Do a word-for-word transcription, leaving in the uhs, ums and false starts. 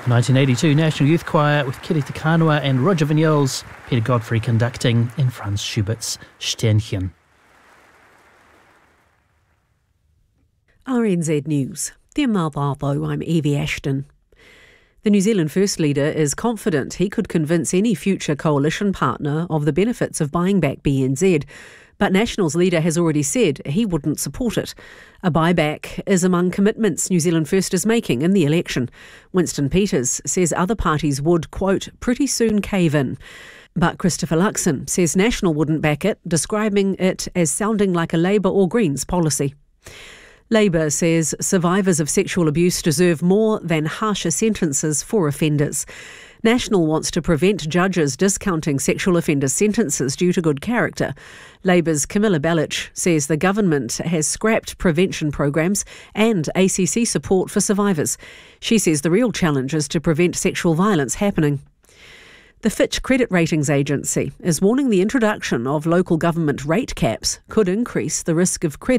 nineteen eighty-two National Youth Choir with Kiri Te Kanawa and Roger Vignoles, Peter Godfrey conducting in Franz Schubert's Sternchen. R N Z News. Te Maupapa, I'm Evie Ashton. The New Zealand First Leader is confident he could convince any future coalition partner of the benefits of buying back B N Z. But National's leader has already said he wouldn't support it. A buyback is among commitments New Zealand First is making in the election. Winston Peters says other parties would, quote, pretty soon cave in. But Christopher Luxon says National wouldn't back it, describing it as sounding like a Labour or Greens policy. Labour says survivors of sexual abuse deserve more than harsher sentences for offenders. National wants to prevent judges discounting sexual offenders' sentences due to good character. Labour's Camilla Bellich says the government has scrapped prevention programs and A C C support for survivors. She says the real challenge is to prevent sexual violence happening. The Fitch Credit Ratings Agency is warning the introduction of local government rate caps could increase the risk of credit